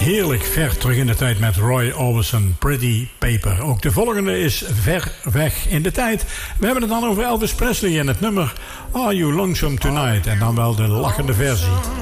heerlijk ver terug in de tijd met Roy Orbison, Pretty Paper. Ook de volgende is ver weg in de tijd. We hebben het dan over Elvis Presley en het nummer Are You Lonesome Tonight? En dan wel de lachende versie.